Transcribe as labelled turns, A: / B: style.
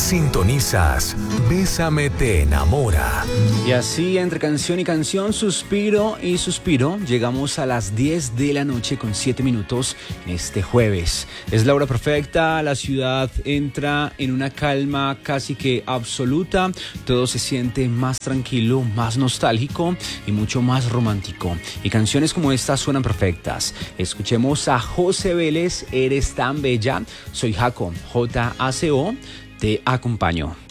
A: Sintonizas Bésame te enamora.
B: Y así, entre canción y canción, suspiro y suspiro, llegamos a las 10 de la noche con 7 minutos este jueves. Es la hora perfecta, la ciudad entra en una calma casi que absoluta, todo se siente más tranquilo, más nostálgico y mucho más romántico. Y canciones como estas suenan perfectas. Escuchemos a José Vélez, Eres tan bella. Soy Jaco, Jaco, te acompaño.